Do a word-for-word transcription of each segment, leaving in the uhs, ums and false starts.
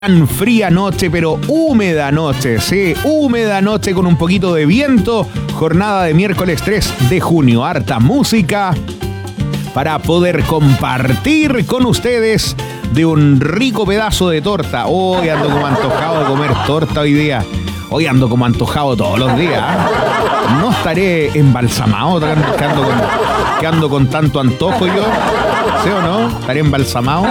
Tan fría noche, pero húmeda noche, sí, húmeda noche con un poquito de viento. Jornada de miércoles tres de junio. Harta música para poder compartir con ustedes de un rico pedazo de torta. Hoy ando como antojado de comer torta hoy día. Hoy ando como antojado todos los días. No estaré embalsamado, que ando con, que ando con tanto antojo yo. ¿Sí o no? ¿Estaré embalsamado?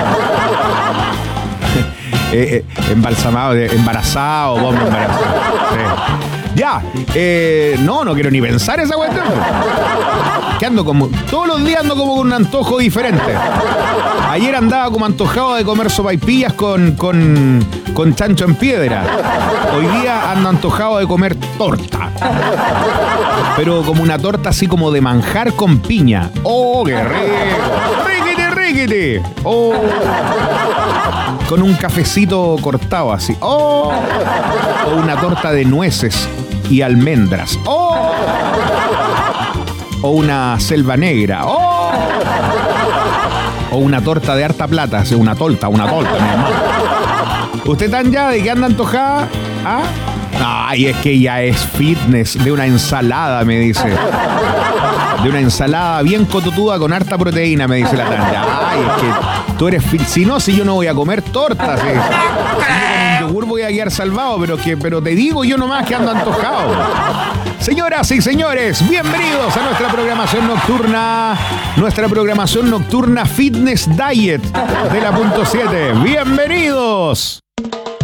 Eh, eh, embalsamado, embarazado, bomba embarazado. Sí. Ya, eh, no, no quiero ni pensar esa cuestión. Que ando como, todos los días ando como con un antojo diferente. Ayer andaba como antojado de comer sopaipillas con, con, con chancho en piedra. Hoy día ando antojado de comer torta. Pero como una torta así como de manjar con piña. ¡Oh, qué rico! ¡Riquiti, riquiti! ¡Oh! Con un cafecito cortado así. ¡Oh! O una torta de nueces y almendras. ¡Oh! O una selva negra. ¡Oh! O una torta de harta plata. Así, una torta, una torta, mi hermano. ¿Usted tan ya de qué anda antojada? ¿Ah? Ay, es que ya es fitness. De una ensalada, me dice. De una ensalada bien cotutuda con harta proteína, me dice la Tanja. Ay, es que tú eres fit. Si no, si yo no voy a comer tortas. ¿Sí? Si yo con un yogur voy a quedar salvado, pero, que, pero te digo yo nomás que ando antojado. Señoras y señores, bienvenidos a nuestra programación nocturna. Nuestra programación nocturna Fitness Diet de la punto siete. Bienvenidos.